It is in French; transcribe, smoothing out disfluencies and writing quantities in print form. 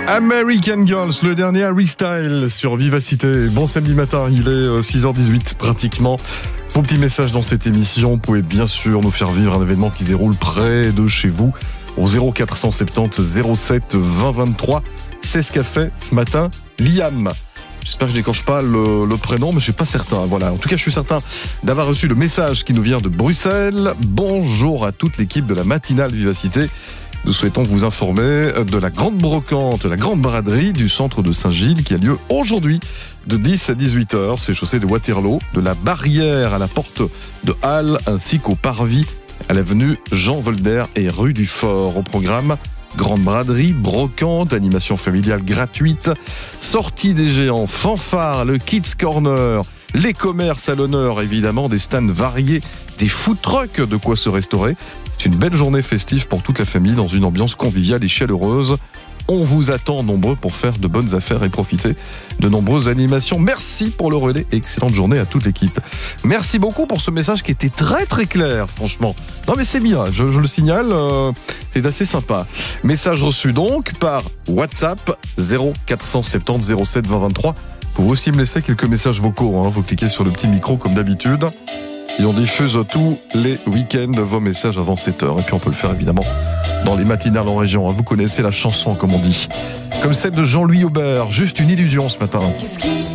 American Girls, le dernier Harry Styles sur Vivacité. Bon samedi matin, il est 6h18 pratiquement. Vos petits messages dans cette émission, vous pouvez bien sûr nous faire vivre un événement qui déroule près de chez vous au 0470 07 20 23. C'est ce qu'a fait ce matin Liam. J'espère que je n'écorche pas le prénom, mais je suis pas certain. Voilà. En tout cas, je suis certain d'avoir reçu le message qui nous vient de Bruxelles. Bonjour à toute l'équipe de la matinale Vivacité. Nous souhaitons vous informer de la grande brocante, la grande braderie du centre de Saint-Gilles qui a lieu aujourd'hui de 10 à 18h. C'est chaussée de Waterloo, de la barrière à la porte de Halle ainsi qu'au parvis à l'avenue Jean Volder et rue du Fort. Au programme, grande braderie, brocante, animation familiale gratuite, sortie des géants, fanfare, le Kids Corner, les commerces à l'honneur, évidemment, des stands variés, des food trucks, de quoi se restaurer. C'est une belle journée festive pour toute la famille dans une ambiance conviviale et chaleureuse. On vous attend nombreux pour faire de bonnes affaires et profiter de nombreuses animations. Merci pour le relais et excellente journée à toute l'équipe. Merci beaucoup pour ce message qui était très très clair, franchement. Non mais c'est bien, je le signale, c'est assez sympa. Message reçu donc par WhatsApp 0470 07 20 23. Vous pouvez aussi me laisser quelques messages vocaux, vous cliquez sur le petit micro comme d'habitude. Et on diffuse tous les week-ends vos messages avant 7h. Et puis on peut le faire évidemment dans les matinales en région. Vous connaissez la chanson, comme on dit. Comme celle de Jean-Louis Aubert, juste une illusion ce matin.